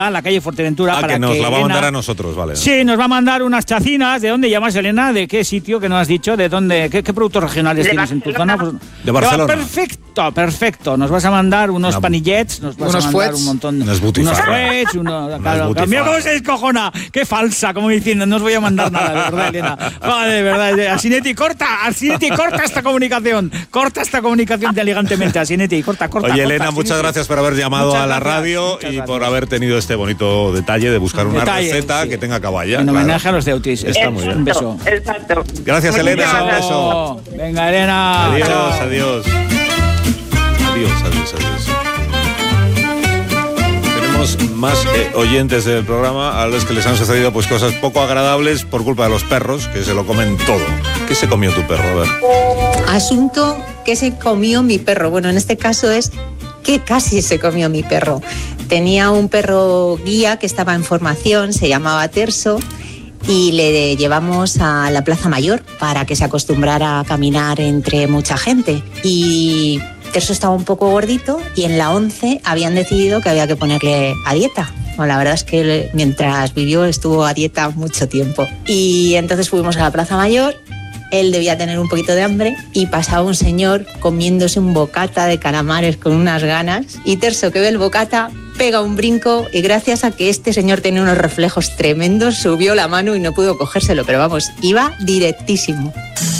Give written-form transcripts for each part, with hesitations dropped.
a la calle Fuerteventura para que nos la va a Elena, mandar a nosotros, vale. Sí, nos va a mandar unas chacinas. ¿De dónde llamas, Elena? ¿De qué sitio que no has dicho? ¿De dónde? ¿Qué productos regionales tienes en tu zona? Pues, de Barcelona. Perfecto. Nos vas a mandar unos panillets, nos vas a mandar fuets, un montón. Unos fuets, claro. Mira cómo se descojona. Qué falsa, como diciendo, no os voy a mandar nada, de verdad, Elena. Vale, de verdad. Asinetti, corta esta comunicación. Corta esta comunicación elegantemente, Asinetti. Corta. Oye, Elena, muchas gracias por haber llamado a la radio y por haber tenido este bonito detalle de buscar una receta que tenga caballa. En homenaje a los de Autis. Está muy bien. Un beso. Exacto. Gracias, Elena. Un beso. Venga, Elena. Adiós. Tenemos más oyentes del programa a los que les han sucedido pues cosas poco agradables por culpa de los perros, que se lo comen todo. ¿Qué se comió tu perro? A ver. Asunto que se comió mi perro. Bueno, en este caso es que casi se comió mi perro. Tenía un perro guía que estaba en formación, se llamaba Terso, y le llevamos a la Plaza Mayor para que se acostumbrara a caminar entre mucha gente. Y Terso estaba un poco gordito y en la 11 habían decidido que había que ponerle a dieta. Bueno, la verdad es que mientras vivió estuvo a dieta mucho tiempo. Y entonces fuimos a la Plaza Mayor. Él debía tener un poquito de hambre y pasaba un señor comiéndose un bocata de calamares con unas ganas. Y Terso, que ve el bocata, pega un brinco y gracias a que este señor tenía unos reflejos tremendos, subió la mano y no pudo cogérselo. Pero vamos, iba directísimo.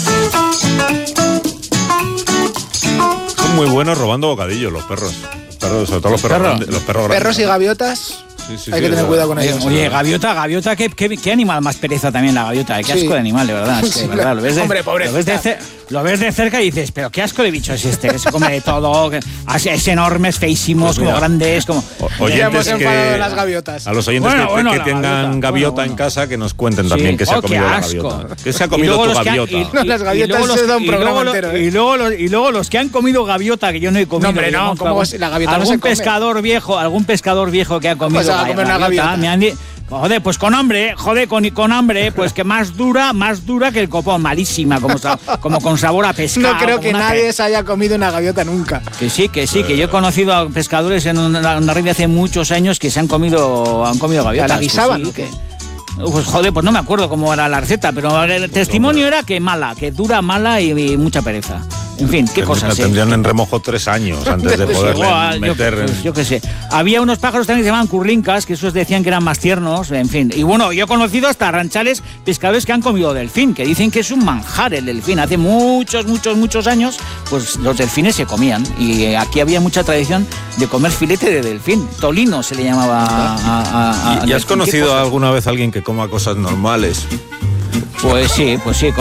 Son muy buenos robando bocadillos los perros. Sobre todo los perros grandes. Perros y gaviotas. Sí, hay que tener cuidado con ellos. Oye, gaviota, ¿qué animal más pereza también la gaviota? Qué asco de animal, de verdad. Es que, ¿verdad? Hombre, pobrecita. Lo ves de cerca y dices, pero qué asco de bicho es este, que se come de todo, es enormes, feísimos, como grandes, como... Ya hemos enfadado de las gaviotas. A los oyentes que tengan gaviota en casa, que nos cuenten también qué se ha comido la gaviota. ¿Qué se ha comido tu gaviota? Las gaviotas se da un programa entero. Y luego los que han comido gaviota, que yo no he comido. No, hombre, no, ¿cómo la gaviota no se come? Algún pescador viejo que ha comido gaviota. Me han dicho... Joder, pues con hambre, pues que más dura que el copón, malísima, como con sabor a pescado. No creo que nadie se haya comido una gaviota nunca. Que sí, que yo he conocido a pescadores en una red de hace muchos años que se han comido gaviotas. ¿La guisaban o qué? Pues joder, pues no me acuerdo cómo era la receta, pero el testimonio era que dura mala y mucha pereza. En fin, qué cosas. Tendrían en remojo 3 años antes de poderle meter... Yo qué sé. Había unos pájaros también que se llamaban currincas, que esos decían que eran más tiernos, en fin. Y bueno, yo he conocido hasta ranchales pescadores que han comido delfín, que dicen que es un manjar el delfín. Hace muchos años, pues los delfines se comían. Y aquí había mucha tradición de comer filete de delfín. Tolino se le llamaba ¿Y has conocido alguna vez a alguien que coma cosas normales? Pues sí,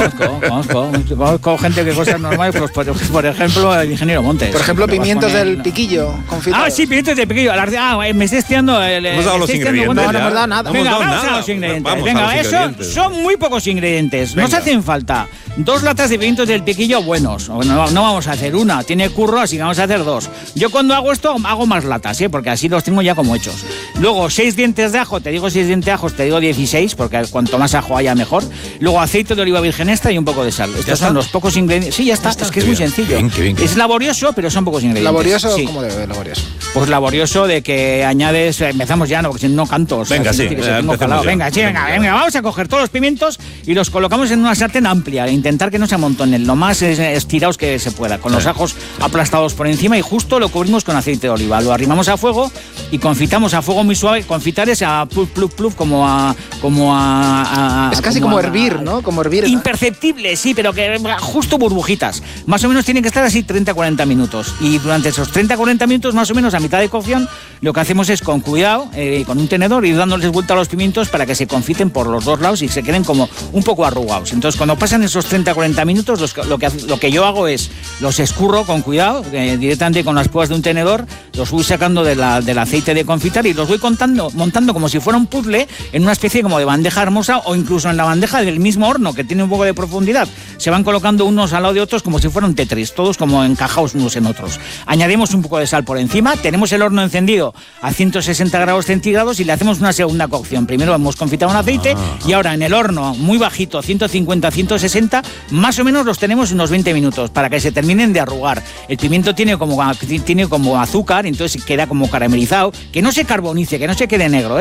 conozco gente que cosas normales, pues por ejemplo el ingeniero Montes. Por ejemplo, pimientos del piquillo confitados. Sí, pimientos del piquillo. Me estoy estudiando hemos dado los ingredientes. No hemos dado nada. Venga, vamos a los ingredientes. Venga, eso son muy pocos ingredientes. Nos hacen falta 2 latas de pimientos del piquillo buenos. No vamos a hacer una, tiene curro, así que vamos a hacer 2. Yo cuando hago esto hago más latas, porque así los tengo ya como hechos. Luego 6 dientes de ajo, te digo 6 dientes de ajo, te digo 16, porque cuanto más ajo haya mejor. Luego aceite de oliva virgen extra y un poco de sal. Estos son los pocos ingredientes. Sí, ya está. Es que es muy sencillo. Bien. Es laborioso, pero son pocos ingredientes. ¿Laborioso? Sí. ¿Cómo de laborioso? Pues laborioso de que añades... Empezamos ya, porque no canto. Venga, sí. Venga, vamos a coger todos los pimientos y los colocamos en una sartén amplia. E intentar que no se amontonen lo más estirados que se pueda. Con los ajos aplastados por encima y justo lo cubrimos con aceite de oliva. Lo arrimamos a fuego y confitamos a fuego muy suave. Confitar es a pluf, como a... Es casi como hervir, ¿no? Como hervir. Imperceptible, sí, pero que justo burbujitas. Más o menos tienen que estar así 30-40 minutos. Y durante esos 30-40 minutos, más o menos a mitad de cocción, lo que hacemos es con cuidado, con un tenedor, ir dándoles vuelta a los pimientos para que se confiten por los 2 lados y se queden como un poco arrugados. Entonces, cuando pasan esos 30-40 minutos, lo que yo hago es los escurro con cuidado, directamente con las púas de un tenedor, los voy sacando del aceite de confitar y los voy montando como si fuera un puzzle en una especie como de bandeja hermosa o incluso en la bandeja del mismo horno, que tiene un poco de profundidad. Se van colocando unos al lado de otros como si fueran Tetris, todos como encajados unos en otros. Añadimos un poco de sal por encima, tenemos el horno encendido a 160 grados centígrados y le hacemos una segunda cocción. Primero hemos confitado un aceite y ahora en el horno muy bajito, 150-160, más o menos los tenemos unos 20 minutos para que se terminen de arrugar. El pimiento tiene como azúcar, entonces queda como caramelizado, que no se carbonice, que no se quede negro,